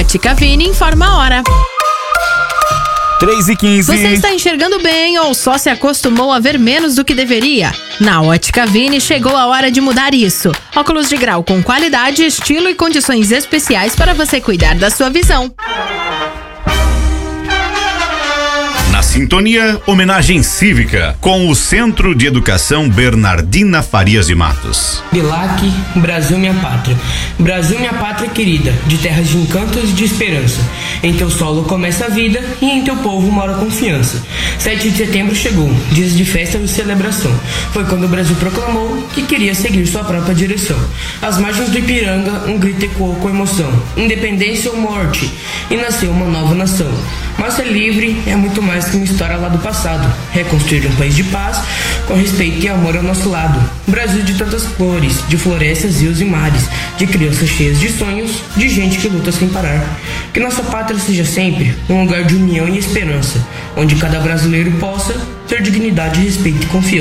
Ótica Vini informa a hora. 3h15. Você está enxergando bem ou só se acostumou a ver menos do que deveria? Na Ótica Vini chegou a hora de mudar isso. Óculos de grau com qualidade, estilo e condições especiais para você cuidar da sua visão. Na sintonia, homenagem cívica com o Centro de Educação Bernardina Farias de Matos. Bilac, Brasil minha pátria. Brasil minha pátria querida, de terras de encantos e de esperança. Em teu solo começa a vida e em teu povo mora a confiança. 7 de setembro chegou, dias de festa e celebração. Foi quando o Brasil proclamou que queria seguir sua própria direção. Às margens do Ipiranga, um grito ecoou com emoção. Independência ou morte, e nasceu uma nova nação. Mas ser livre é muito mais que uma história lá do passado. Reconstruir um país de paz, com respeito e amor ao nosso lado. Brasil de tantas cores, de florestas, rios e mares, de crianças cheias de sonhos, de gente que luta sem parar. Que nossa pátria seja sempre um lugar de união e esperança, onde cada brasileiro possa ter dignidade, respeito e confiança.